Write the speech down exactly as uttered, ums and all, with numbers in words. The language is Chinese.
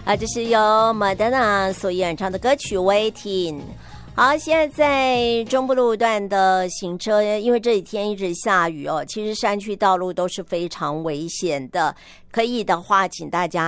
啊，这是由 Madonna 所演唱的歌曲 Waiting。好，现在在中部路段的行车，因为这几天一直下雨哦，其实山区道路都是非常危险的，可以的话请大家